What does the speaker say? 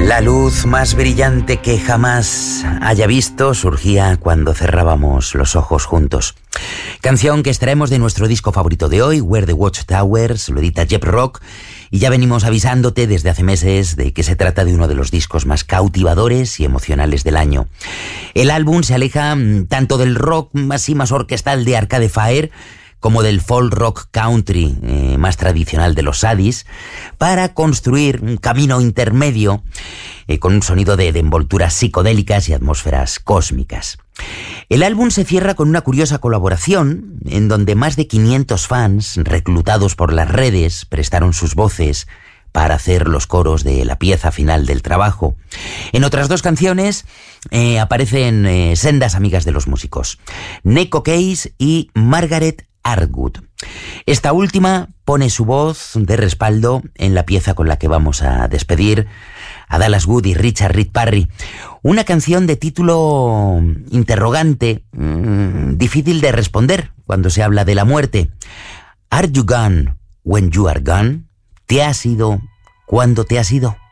La luz más brillante que jamás haya visto surgía cuando cerrábamos los ojos juntos. Canción que extraemos de nuestro disco favorito de hoy, Where the Watchtowers, lo edita Jep Rock, y ya venimos avisándote desde hace meses de que se trata de uno de los discos más cautivadores y emocionales del año. El álbum se aleja tanto del rock así más orquestal de Arcade Fire, como del folk rock country más tradicional de los Sadis, para construir un camino intermedio con un sonido de envolturas psicodélicas y atmósferas cósmicas. El álbum se cierra con una curiosa colaboración en donde más de 500 fans reclutados por las redes prestaron sus voces para hacer los coros de la pieza final del trabajo. En otras dos canciones aparecen sendas amigas de los músicos, Neko Case y Margaret Atwood. Esta última pone su voz de respaldo en la pieza con la que vamos a despedir a Dallas Wood y Richard Reed Parry. Una canción de título interrogante, difícil de responder cuando se habla de la muerte. Are you gone when you are gone? ¿Te has ido cuando te has ido?